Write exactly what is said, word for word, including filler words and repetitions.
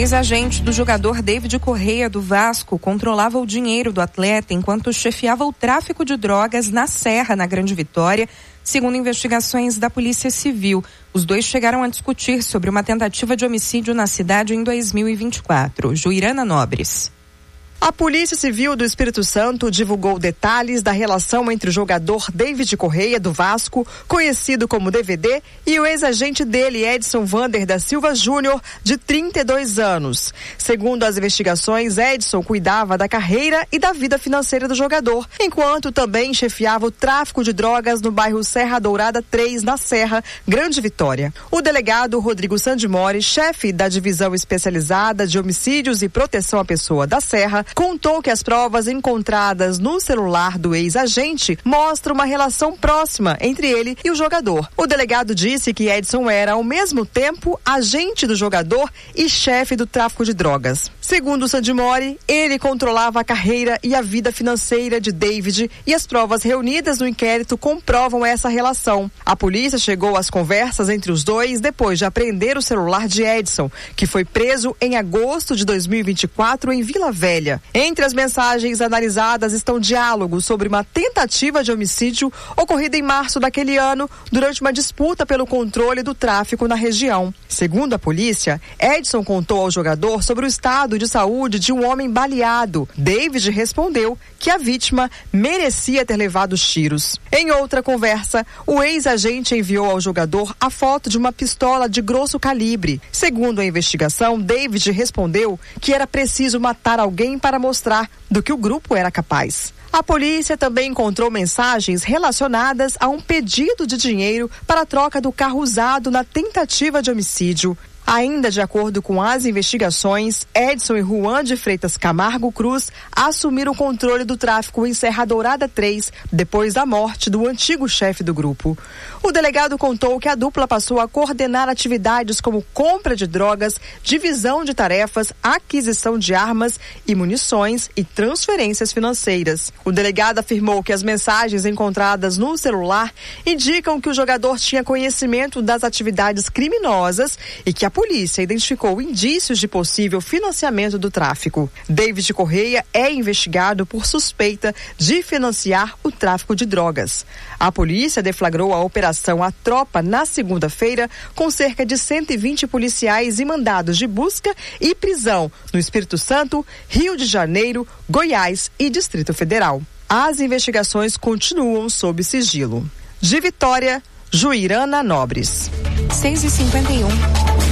Ex-agente do jogador David Correia do Vasco controlava o dinheiro do atleta enquanto chefiava o tráfico de drogas na Serra, na Grande Vitória, segundo investigações da Polícia Civil. Os dois chegaram a discutir sobre uma tentativa de homicídio na cidade em dois mil e vinte e quatro. Juirana Nobres. A Polícia Civil do Espírito Santo divulgou detalhes da relação entre o jogador David Correia, do Vasco, conhecido como D V D, e o ex-agente dele, Edson Vander da Silva Júnior, de trinta e dois anos. Segundo as investigações, Edson cuidava da carreira e da vida financeira do jogador, enquanto também chefiava o tráfico de drogas no bairro Serra Dourada três, na Serra, Grande Vitória. O delegado Rodrigo Sandimori, chefe da Divisão Especializada de Homicídios e Proteção à Pessoa da Serra, contou que as provas encontradas no celular do ex-agente mostram uma relação próxima entre ele e o jogador. O delegado disse que Edson era, ao mesmo tempo, agente do jogador e chefe do tráfico de drogas. Segundo Sandimori, ele controlava a carreira e a vida financeira de David e as provas reunidas no inquérito comprovam essa relação. A polícia chegou às conversas entre os dois depois de apreender o celular de Edson, que foi preso em agosto de dois mil e vinte e quatro em Vila Velha. Entre as mensagens analisadas estão diálogos sobre uma tentativa de homicídio ocorrida em março daquele ano durante uma disputa pelo controle do tráfico na região. Segundo a polícia, Edson contou ao jogador sobre o estado de saúde de um homem baleado. David respondeu que a vítima merecia ter levado os tiros. Em outra conversa, o ex-agente enviou ao jogador a foto de uma pistola de grosso calibre. Segundo a investigação, David respondeu que era preciso matar alguém para mostrar do que o grupo era capaz. A polícia também encontrou mensagens relacionadas a um pedido de dinheiro para a troca do carro usado na tentativa de homicídio. Ainda de acordo com as investigações, Edson e Juan de Freitas Camargo Cruz assumiram o controle do tráfico em Serra Dourada três, depois da morte do antigo chefe do grupo. O delegado contou que a dupla passou a coordenar atividades como compra de drogas, divisão de tarefas, aquisição de armas e munições e transferências financeiras. O delegado afirmou que as mensagens encontradas no celular indicam que o jogador tinha conhecimento das atividades criminosas e que a A polícia identificou indícios de possível financiamento do tráfico. David Correia é investigado por suspeita de financiar o tráfico de drogas. A polícia deflagrou a operação A Tropa na segunda-feira com cerca de cento e vinte policiais e mandados de busca e prisão no Espírito Santo, Rio de Janeiro, Goiás e Distrito Federal. As investigações continuam sob sigilo. De Vitória, Juirana Nobres. seis e cinquenta e um.